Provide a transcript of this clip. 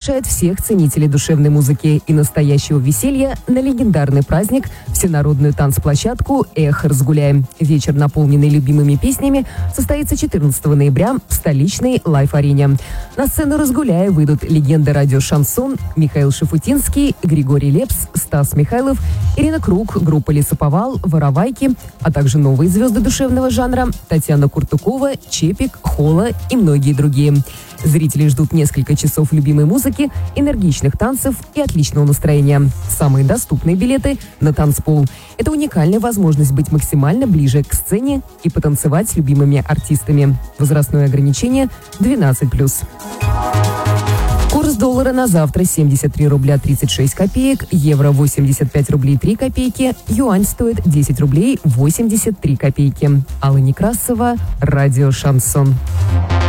приглашает всех ценителей душевной музыки и настоящего веселья на легендарный праздник всенародную танцплощадку «Эх, разгуляем». Вечер, наполненный любимыми песнями, состоится 14 ноября в столичной лайф-арене. На сцену «Разгуляя» выйдут легенды радио «Шансон» Михаил Шафутинский, Григорий Лепс, Стас Михайлов, Ирина Круг, группа «Лесоповал», «Воровайки», а также новые звезды душевного жанра Татьяна Куртукова, Чепик, Хола и многие другие. Зрители ждут несколько часов любимой музыки, энергичных танцев и отличного настроения. Самые доступные билеты на танцпол. Это уникальная возможность быть максимально ближе к сцене и потанцевать с любимыми артистами. Возрастное ограничение 12+. Курс доллара на завтра 73 рубля 36 копеек, евро 85 рублей 3 копейки, юань стоит 10 рублей 83 копейки. Алла Некрасова, радио «Шансон».